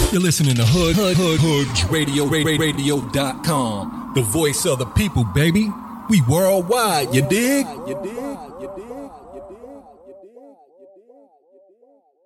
You're listening to Radio.com, the voice of the people, baby. We worldwide, you dig?